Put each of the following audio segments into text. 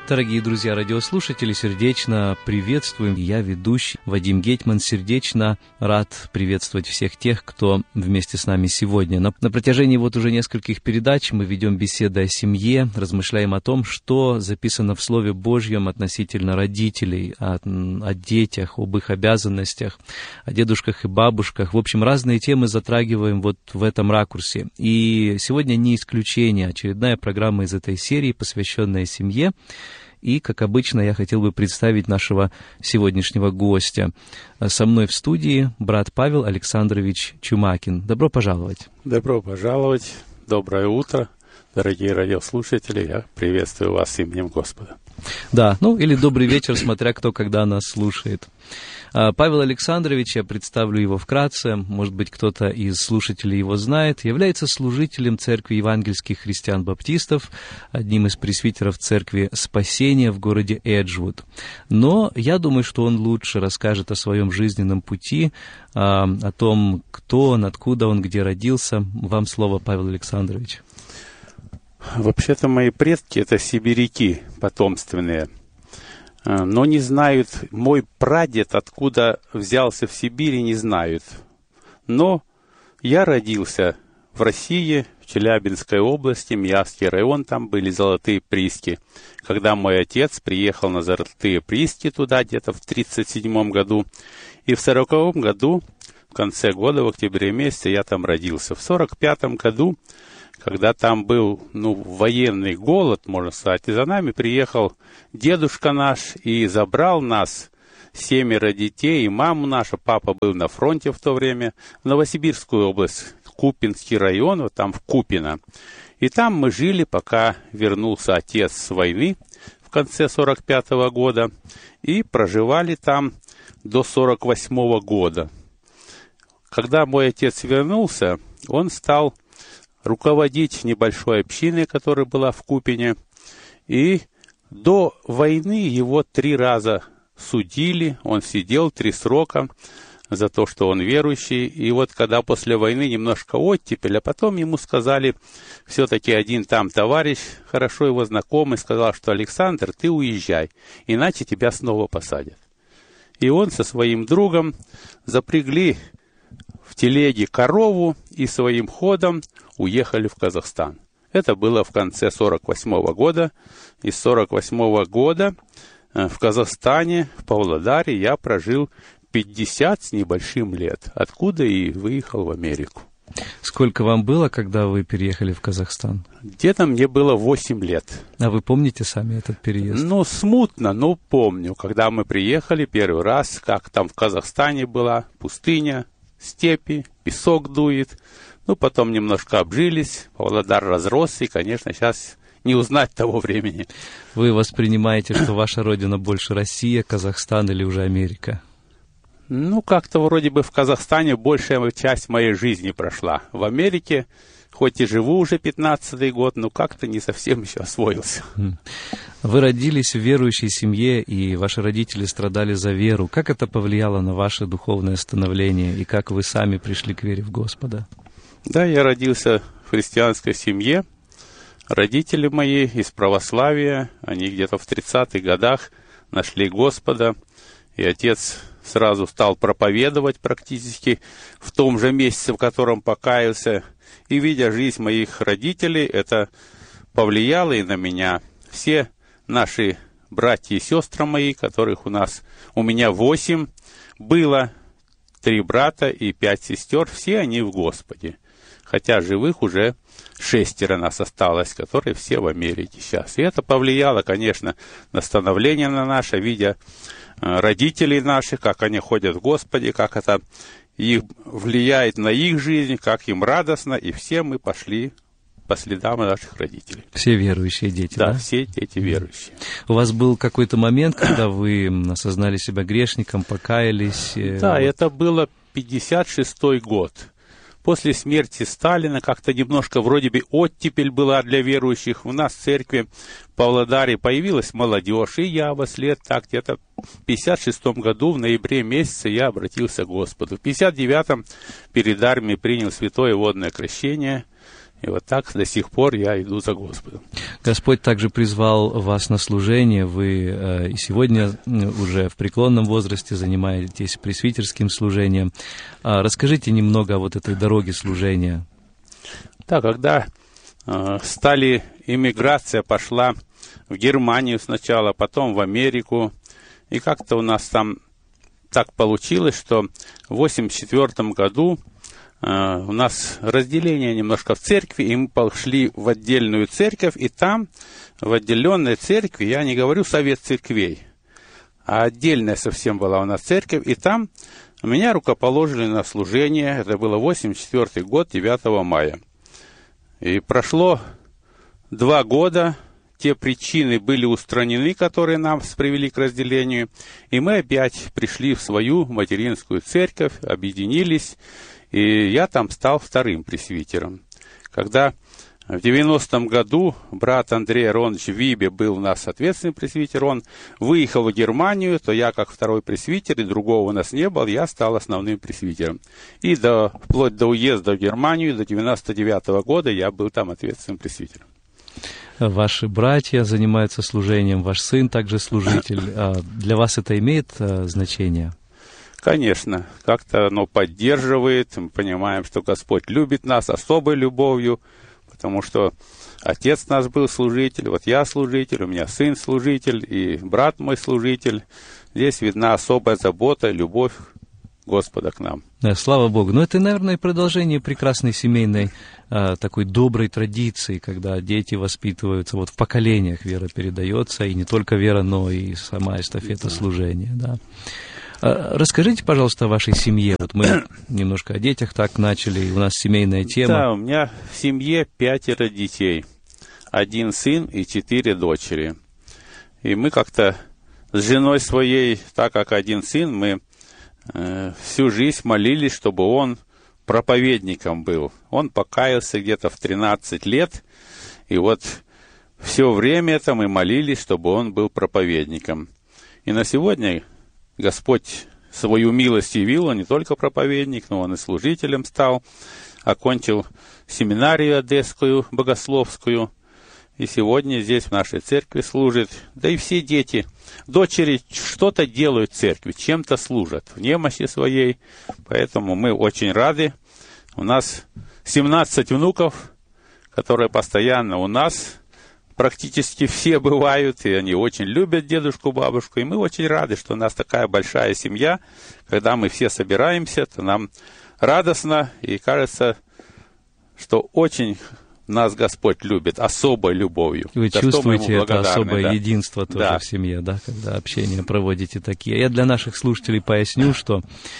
Дорогие друзья, радиослушатели, сердечно приветствуем. Я, ведущий Вадим Гетман, сердечно рад приветствовать всех тех, кто вместе с нами сегодня. На протяжении уже нескольких передач мы ведем беседы о семье, размышляем о том, что записано в Слове Божьем относительно родителей, о детях, об их обязанностях, о дедушках и бабушках. В общем, разные темы затрагиваем в этом ракурсе. И сегодня не исключение, очередная программа из этой серии, посвященная семье. И, как обычно, я хотел бы представить нашего сегодняшнего гостя. Со мной в студии брат Павел Александрович Чумакин. Добро пожаловать. Добро пожаловать. Доброе утро, дорогие радиослушатели. Я приветствую вас именем Господа. Да, или добрый вечер, смотря кто когда нас слушает. Павел Александрович, я представлю его вкратце, может быть, кто-то из слушателей его знает, является служителем Церкви евангельских христиан-баптистов, одним из пресвитеров Церкви Спасения в городе Эджвуд. Но я думаю, что он лучше расскажет о своем жизненном пути, о том, кто он, откуда он, где родился. Вам слово, Павел Александрович. Вообще-то мои предки — это сибиряки потомственные. Но не знают, мой прадед откуда взялся в Сибири, не знают. Но я родился в России, в Челябинской области, Миасский район, там были Золотые Прииски. Когда мой отец приехал на Золотые Прииски туда, где-то в 1937 году, и в 1940 году, в конце года, в октябре месяце, я там родился. В 1945 году, когда там был, военный голод, можно сказать, и за нами приехал дедушка наш и забрал нас, 7 детей, и маму нашу. Папа был на фронте в то время, в Новосибирскую область, Купинский район, там в Купино. И там мы жили, пока вернулся отец с войны в конце 1945 года, и проживали там до 1948 года. Когда мой отец вернулся, он стал руководить небольшой общиной, которая была в Купине. И до войны его 3 раза судили, он сидел 3 срока за то, что он верующий. И когда после войны немножко оттепель, а потом ему сказали, все-таки один там товарищ, хорошо его знакомый, сказал, что Александр, ты уезжай, иначе тебя снова посадят. И он со своим другом запрягли в телеге корову и своим ходом уехали в Казахстан. Это было в конце 1948 года. И с 1948 года в Казахстане, в Павлодаре, я прожил 50 с небольшим лет, откуда и выехал в Америку. Сколько вам было, когда вы переехали в Казахстан? Где-то мне было 8 лет. А вы помните сами этот переезд? Смутно, но помню, когда мы приехали первый раз, как там в Казахстане была пустыня, степи, песок дует. Потом немножко обжились, Павлодар разросся, и, конечно, сейчас не узнать того времени. Вы воспринимаете, что ваша родина больше Россия, Казахстан или уже Америка? Как-то вроде бы в Казахстане большая часть моей жизни прошла. В Америке, хоть и живу уже 15-й год, но как-то не совсем еще освоился. Вы родились в верующей семье, и ваши родители страдали за веру. Как это повлияло на ваше духовное становление, и как вы сами пришли к вере в Господа? Да, я родился в христианской семье. Родители мои из православия, они где-то в 30-х годах нашли Господа, и отец сразу стал проповедовать практически в том же месяце, в котором покаялся. И, видя жизнь моих родителей, это повлияло и на меня. Все наши братья и сестры мои, которых у меня 8 было, 3 брата и 5 сестер, все они в Господе. Хотя живых уже 6 нас осталось, которые все в Америке сейчас. И это повлияло, конечно, на становление на наше, видя родителей наших, как они ходят в Господе, как это влияет на их жизнь, как им радостно, и все мы пошли по следам наших родителей. Все верующие дети, да? Да, все дети верующие. У вас был какой-то момент, когда вы осознали себя грешником, покаялись? Да, это было 56-й год. После смерти Сталина как-то немножко вроде бы оттепель была для верующих. У нас в церкви в Павлодаре появилась молодежь, и я во след так где-то в 56-м году, в ноябре месяце, я обратился к Господу. В 59-м перед армией принял святое водное крещение, И вот так до сих пор я иду за Господом. Господь также призвал вас на служение. Вы и сегодня уже в преклонном возрасте занимаетесь пресвитерским служением. Расскажите немного о вот этой дороге служения. Да, когда иммиграция пошла в Германию сначала, потом в Америку, и как-то у нас там так получилось, что в 1984 году у нас разделение немножко в церкви, и мы пошли в отдельную церковь, и там, в отделенной церкви, я не говорю совет церквей, а отдельная совсем была у нас церковь, и там меня рукоположили на служение, это было 1984 год, 9 мая. И прошло 2 года, те причины были устранены, которые нас привели к разделению, и мы опять пришли в свою материнскую церковь, объединились, и я там стал вторым пресвитером. Когда в 90-м году брат Андрей Аронович Вибе был у нас ответственный пресвитер, он выехал в Германию, то я как второй пресвитер, и другого у нас не было, я стал основным пресвитером. И вплоть до уезда в Германию, до 99-го года я был там ответственным пресвитером. Ваши братья занимаются служением, ваш сын также служитель. Для вас это имеет значение? Конечно, как-то оно поддерживает, мы понимаем, что Господь любит нас особой любовью, потому что отец наш был служитель, вот я служитель, у меня сын служитель, и брат мой служитель. Здесь видна особая забота, любовь Господа к нам. Да, слава Богу. Но это, наверное, продолжение прекрасной семейной такой доброй традиции, когда дети воспитываются, вот в поколениях вера передается, и не только вера, но и сама эстафета служения, да. Расскажите, пожалуйста, о вашей семье. Вот мы немножко о детях так начали, у нас семейная тема. Да, у меня в семье 5 детей. 1 сын и 4 дочери. И мы как-то с женой своей, так как 1 сын, мы всю жизнь молились, чтобы он проповедником был. Он покаялся где-то в 13 лет, и вот все время это мы молились, чтобы он был проповедником. И на сегодня Господь свою милость явил, он не только проповедник, но он и служителем стал, окончил семинарию одесскую, богословскую, и сегодня здесь в нашей церкви служит. Да и все дети, дочери что-то делают в церкви, чем-то служат в немощи своей, поэтому мы очень рады. У нас 17 внуков, которые постоянно у нас, практически все бывают, и они очень любят дедушку, бабушку, и мы очень рады, что у нас такая большая семья. Когда мы все собираемся, то нам радостно, и кажется, что очень нас Господь любит особой любовью. Вы чувствуете это особое единство тоже в семье, да, когда общение проводите такие. Я для наших слушателей поясню, что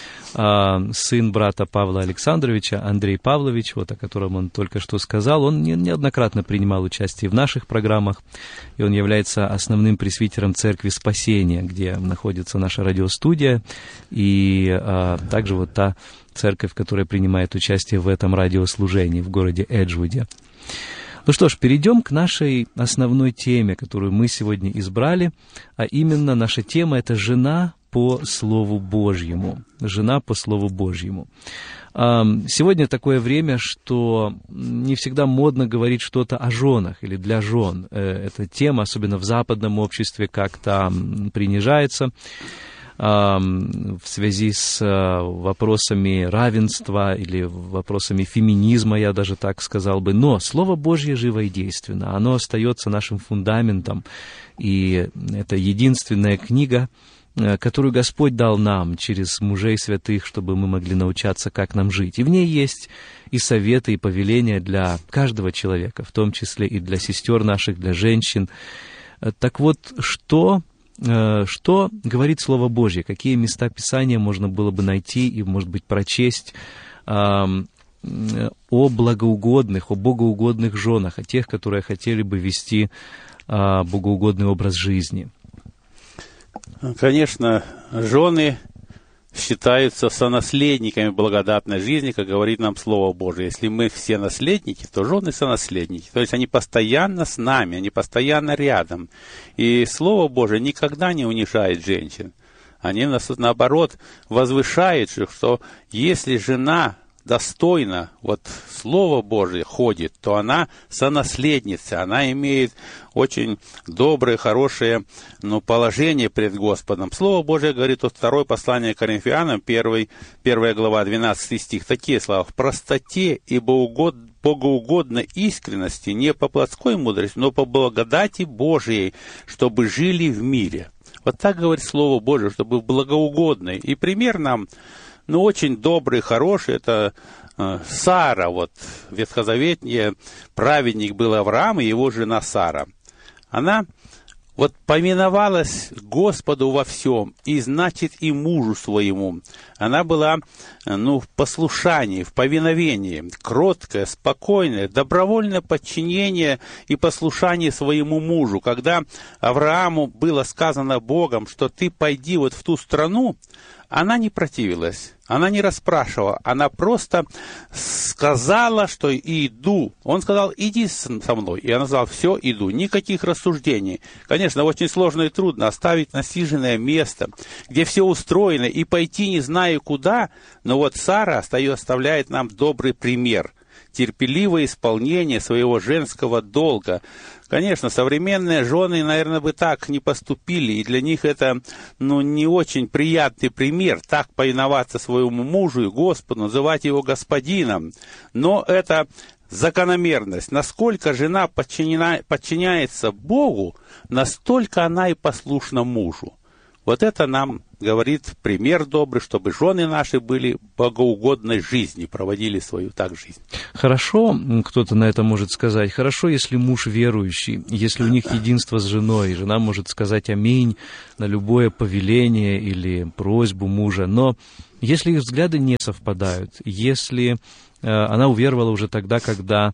сын брата Павла Александровича, Андрей Павлович, вот о котором он только что сказал, он неоднократно принимал участие в наших программах, и он является основным пресвитером Церкви Спасения, где находится наша радиостудия, и также вот та церковь, которая принимает участие в этом радиослужении в городе Эджвуде. Ну что ж, перейдем к нашей основной теме, которую мы сегодня избрали, а именно наша тема — это «Жена по Слову Божьему». Жена по Слову Божьему. Сегодня такое время, что не всегда модно говорить что-то о женах или для жен. Эта тема, особенно в западном обществе, как-то принижается в связи с вопросами равенства или вопросами феминизма, я даже так сказал бы. Но Слово Божье живо и действенно, оно остается нашим фундаментом, и это единственная книга, которую Господь дал нам через мужей святых, чтобы мы могли научаться, как нам жить. И в ней есть и советы, и повеления для каждого человека, в том числе и для сестер наших, для женщин. Так вот, что говорит Слово Божье? Какие места Писания можно было бы найти и, может быть, прочесть о благоугодных, о богоугодных женах, о тех, которые хотели бы вести богоугодный образ жизни? Конечно, жены считаются сонаследниками благодатной жизни, как говорит нам Слово Божие. Если мы все наследники, то жены сонаследники. То есть они постоянно с нами, они постоянно рядом. И Слово Божие никогда не унижает женщин. Они нас, наоборот, возвышают, что если жена достойно вот Слово Божие ходит, то она сонаследница, она имеет очень доброе, хорошее положение пред Господом. Слово Божие говорит от 2 послания к Коринфянам, 1 глава, 12 стих, такие слова: «В простоте и богоугодной искренности, не по плотской мудрости, но по благодати Божией, чтобы жили в мире». Вот так говорит Слово Божие, чтобы благоугодной. И пример нам, очень добрый, хороший, это Сара, ветхозаветний праведник был Авраам и его жена Сара. Она повиновалась Господу во всем, и значит и мужу своему. Она была, в послушании, в повиновении, кроткое, спокойное, добровольное подчинение и послушание своему мужу. Когда Аврааму было сказано Богом, что ты пойди в ту страну, она не противилась, она не расспрашивала, она просто сказала, что иду. Он сказал: иди со мной. И она сказала: все, иду. Никаких рассуждений. Конечно, очень сложно и трудно оставить насиженное место, где все устроено, и пойти не зная куда. Но Сара оставляет нам добрый пример. Терпеливое исполнение своего женского долга. Конечно, современные жены, наверное, бы так не поступили, и для них это, не очень приятный пример, так повиноваться своему мужу и Господу, называть его господином. Но это закономерность. Насколько жена подчиняется Богу, настолько она и послушна мужу. Это нам говорит пример добрый, чтобы жены наши были богоугодной жизни, проводили свою так жизнь. Хорошо, кто-то на это может сказать, хорошо, если муж верующий, если у них единство с женой, и жена может сказать аминь на любое повеление или просьбу мужа, но если их взгляды не совпадают, если она уверовала уже тогда, когда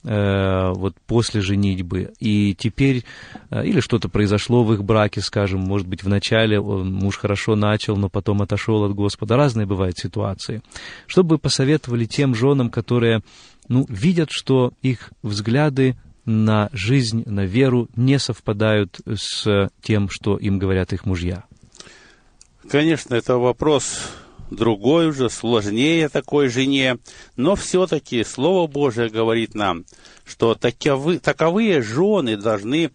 после женитьбы, и теперь или что-то произошло в их браке, скажем, может быть, вначале муж хорошо начал, но потом отошел от Господа. Разные бывают ситуации. Что бы вы посоветовали тем женам, которые, видят, что их взгляды на жизнь, на веру не совпадают с тем, что им говорят их мужья? Конечно, это вопрос другой уже, сложнее такой жене, но все-таки Слово Божие говорит нам, что таковые жены должны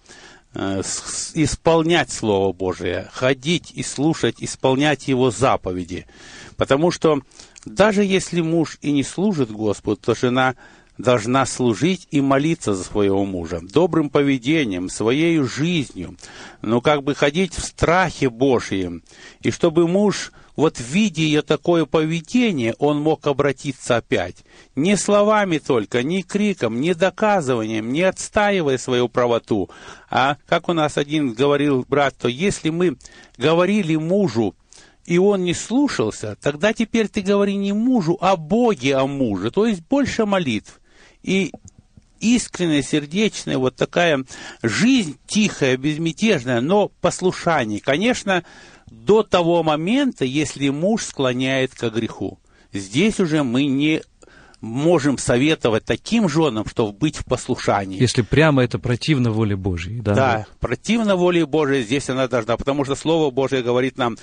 исполнять Слово Божие, ходить и слушать, исполнять Его заповеди. Потому что даже если муж и не служит Господу, то жена должна служить и молиться за своего мужа, добрым поведением, своей жизнью, ходить в страхе Божьем, и чтобы муж, видя ее такое поведение, он мог обратиться опять. Не словами только, не криком, не доказыванием, не отстаивая свою правоту. А, как у нас один говорил брат, то если мы говорили мужу, и он не слушался, тогда теперь ты говори не мужу, а Боге о муже, то есть больше молитв. И искренняя, сердечная, такая жизнь тихая, безмятежная, но послушание. Конечно, до того момента, если муж склоняет ко греху. Здесь уже мы не можем советовать таким женам, чтобы быть в послушании. Если прямо это противно воле Божьей. Да, противно воле Божией здесь она должна, потому что Слово Божие говорит нам,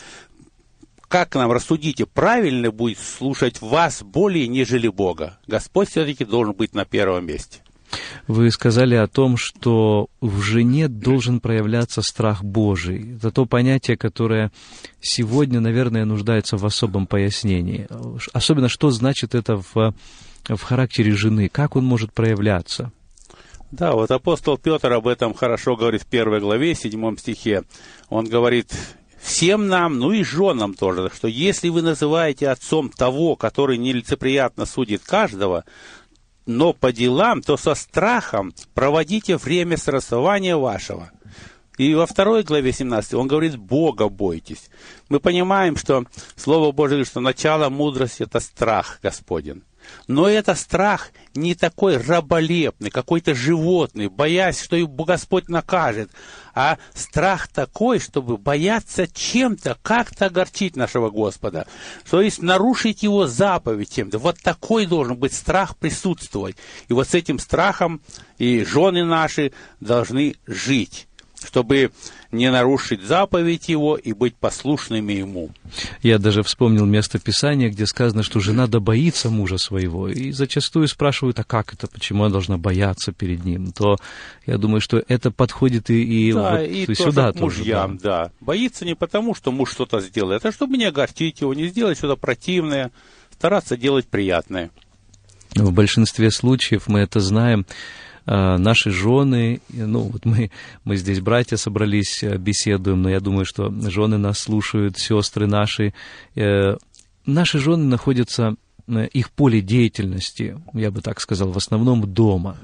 как нам рассудите, правильно будет слушать вас более, нежели Бога. Господь все-таки должен быть на первом месте. Вы сказали о том, что в жене должен проявляться страх Божий. Это то понятие, которое сегодня, наверное, нуждается в особом пояснении. Особенно, что значит это в характере жены, как он может проявляться? Да, апостол Петр об этом хорошо говорит в 1 главе, 7 стихе. Он говорит всем нам, и женам тоже, что если вы называете отцом того, который нелицеприятно судит каждого, но по делам, то со страхом проводите время срасования вашего. И во 2 главе 17 он говорит, Бога бойтесь. Мы понимаем, что Слово Божие говорит, что начало мудрости – это страх Господень. Но это страх не такой раболепный, какой-то животный, боясь, что и Господь накажет, а страх такой, чтобы бояться чем-то, как-то огорчить нашего Господа, то есть нарушить Его заповедь чем-то. Такой должен быть страх присутствовать. И с этим страхом и жены наши должны жить. чтобы не нарушить заповедь его и быть послушными ему. Я даже вспомнил место Писания, где сказано, что жена да боится мужа своего. И зачастую спрашивают, а как это, почему она должна бояться перед ним? То я думаю, что это подходит и да, вот и сюда тоже к мужьям, тоже. да. Боится не потому, что муж что-то сделает, а чтобы не огорчить его, не сделать что-то противное, стараться делать приятное. В большинстве случаев мы это знаем. Наши жены, ну вот мы здесь, братья, собрались, беседуем, но я думаю, что жены нас слушают, сестры наши. Наши жены находятся, их поле деятельности, я бы так сказал, в основном дома.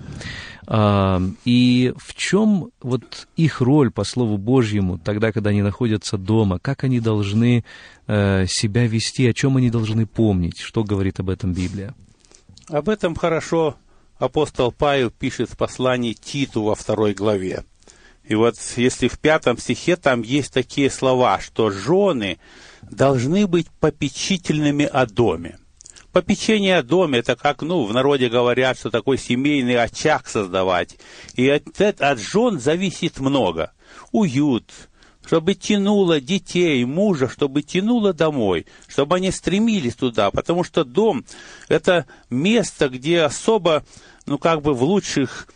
И в чем вот их роль, по Слову Божьему, тогда, когда они находятся дома, как они должны себя вести, о чем они должны помнить, что говорит об этом Библия? Об этом хорошо апостол Павел пишет в послании Титу во 2 главе. И вот если в 5 стихе там есть такие слова, что жены должны быть попечительными о доме. Попечение о доме, это как, в народе говорят, что такой семейный очаг создавать. И от жен зависит много. Уют, чтобы тянуло детей, мужа, чтобы тянуло домой, чтобы они стремились туда, потому что дом – это место, где особо, в лучших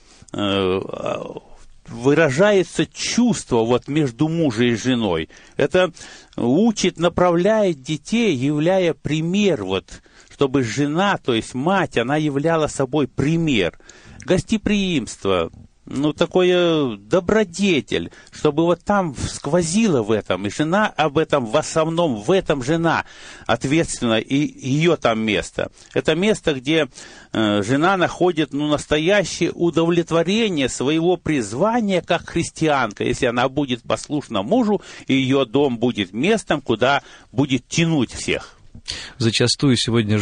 выражается чувство между мужем и женой. Это учит, направляет детей, являя пример, чтобы жена, то есть мать, она являла собой пример. Гостеприимство, такое добродетель, чтобы там сквозило в этом, и жена об этом, в основном в этом жена ответственна, и ее там место. Это место, где жена находит настоящее удовлетворение своего призвания как христианка, если она будет послушна мужу, и ее дом будет местом, куда будет тянуть всех. Зачастую сегодня